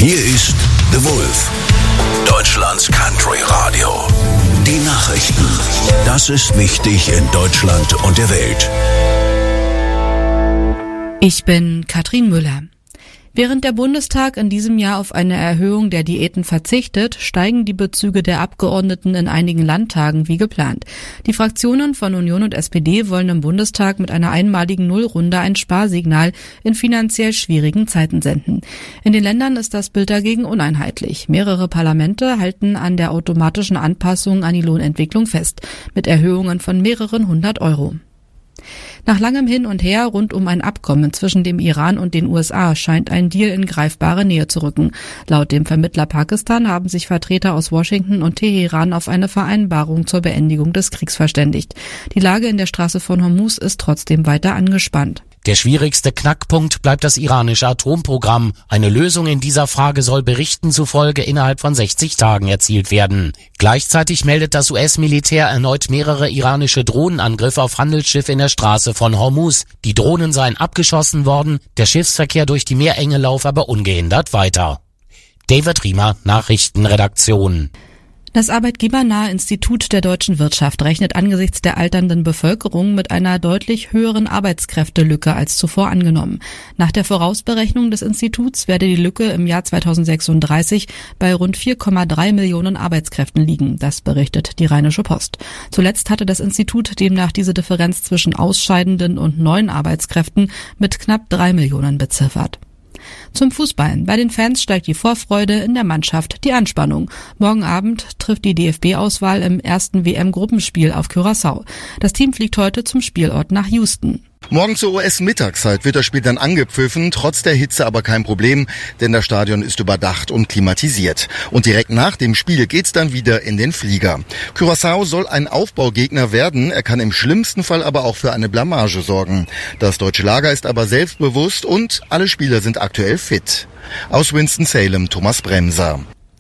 Hier ist The Wolf, Deutschlands Country Radio. Die Nachrichten. Das ist wichtig in Deutschland und der Welt. Ich bin Katrin Müller. Während der Bundestag in diesem Jahr auf eine Erhöhung der Diäten verzichtet, steigen die Bezüge der Abgeordneten in einigen Landtagen wie geplant. Die Fraktionen von Union und SPD wollen im Bundestag mit einer einmaligen Nullrunde ein Sparsignal in finanziell schwierigen Zeiten senden. In den Ländern ist das Bild dagegen uneinheitlich. Mehrere Parlamente halten an der automatischen Anpassung an die Lohnentwicklung fest, mit Erhöhungen von mehreren 100 Euro. Nach langem Hin und Her rund um ein Abkommen zwischen dem Iran und den USA scheint ein Deal in greifbare Nähe zu rücken. Laut dem Vermittler Pakistan haben sich Vertreter aus Washington und Teheran auf eine Vereinbarung zur Beendigung des Kriegs verständigt. Die Lage in der Straße von Hormuz ist trotzdem weiter angespannt. Der schwierigste Knackpunkt bleibt das iranische Atomprogramm. Eine Lösung in dieser Frage soll Berichten zufolge innerhalb von 60 Tagen erzielt werden. Gleichzeitig meldet das US-Militär erneut mehrere iranische Drohnenangriffe auf Handelsschiffe in der Straße von Hormuz. Die Drohnen seien abgeschossen worden, der Schiffsverkehr durch die Meerenge laufe aber ungehindert weiter. David Riemer, Nachrichtenredaktion. Das arbeitgebernahe Institut der deutschen Wirtschaft rechnet angesichts der alternden Bevölkerung mit einer deutlich höheren Arbeitskräftelücke als zuvor angenommen. Nach der Vorausberechnung des Instituts werde die Lücke im Jahr 2036 bei rund 4,3 Millionen Arbeitskräften liegen. Das berichtet die Rheinische Post. Zuletzt hatte das Institut demnach diese Differenz zwischen ausscheidenden und neuen Arbeitskräften mit knapp 3 Millionen beziffert. Zum Fußball. Bei den Fans steigt die Vorfreude, in der Mannschaft die Anspannung. Morgen Abend trifft die DFB-Auswahl im ersten WM-Gruppenspiel auf Curaçao. Das Team fliegt heute zum Spielort nach Houston. Morgen zur US-Mittagszeit wird das Spiel dann angepfiffen, trotz der Hitze aber kein Problem, denn das Stadion ist überdacht und klimatisiert. Und direkt nach dem Spiel geht's dann wieder in den Flieger. Curaçao soll ein Aufbaugegner werden, er kann im schlimmsten Fall aber auch für eine Blamage sorgen. Das deutsche Lager ist aber selbstbewusst und alle Spieler sind aktuell fit. Aus Winston-Salem, Thomas Bremser.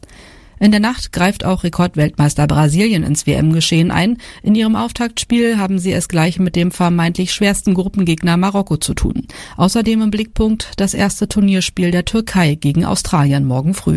In der Nacht greift auch Rekordweltmeister Brasilien ins WM-Geschehen ein. In ihrem Auftaktspiel haben sie es gleich mit dem vermeintlich schwersten Gruppengegner Marokko zu tun. Außerdem im Blickpunkt das erste Turnierspiel der Türkei gegen Australien morgen früh.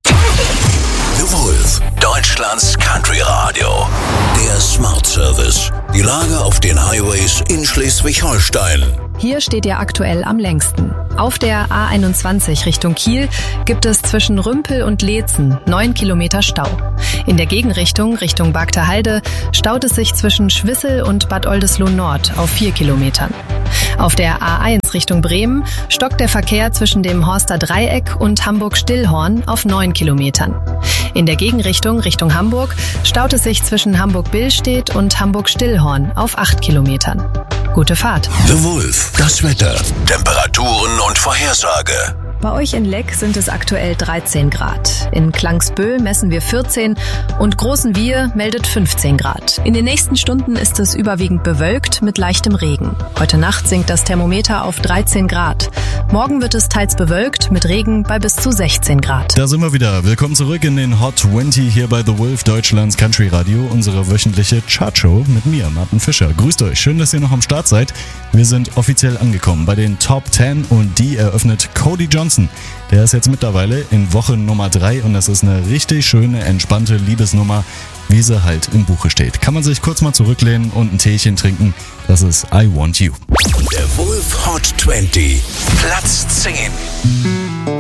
The Wolf, Deutschlands Country Radio. Der Smart Service. Die Lage auf den Highways in Schleswig-Holstein. Hier steht ihr aktuell am längsten. Auf der A21 Richtung Kiel gibt es zwischen Rümpel und Leetzen 9 Kilometer Stau. In der Gegenrichtung Richtung Bagterhalde staut es sich zwischen Schwissel und Bad Oldesloe Nord auf 4 Kilometern. Auf der A1 Richtung Bremen stockt der Verkehr zwischen dem Horster Dreieck und Hamburg-Stillhorn auf 9 Kilometern. In der Gegenrichtung Richtung Hamburg staut es sich zwischen Hamburg-Billstedt und Hamburg-Stillhorn auf 8 Kilometern. Gute Fahrt. The Wolf, das Wetter, Temperaturen und Vorhersage. Bei euch in Leck sind es aktuell 13 Grad. In Klangsbö messen wir 14 und Großenwiehe meldet 15 Grad. In den nächsten Stunden ist es überwiegend bewölkt mit leichtem Regen. Heute Nacht sinkt das Thermometer auf 13 Grad. Morgen wird es teils bewölkt mit Regen bei bis zu 16 Grad. Da sind wir wieder. Willkommen zurück in den Hot 20 hier bei The Wolf, Deutschlands Country Radio, unsere wöchentliche Chartshow mit mir, Martin Fischer. Grüßt euch, schön, dass ihr noch am Start seid. Wir sind offiziell angekommen bei den Top 10 und die eröffnet Cody Johnson. Der ist jetzt mittlerweile in Woche Nummer 3 und das ist eine richtig schöne, entspannte Liebesnummer, wie sie halt im Buche steht. Kann man sich kurz mal zurücklehnen und ein Teechen trinken. Das ist I Want You. Der Wolf Hot 20, Platz 10.